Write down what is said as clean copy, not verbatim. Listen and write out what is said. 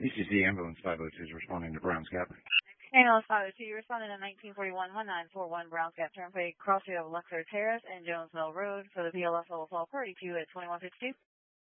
ECC Ambulance 502 is responding to Browns Gap. Ambulance 502, you responded to 1941-1941 Browns Gap Turnpike, crossing of Luxor Terrace and Jones Mill Road for the PLS level 1242 at 2152.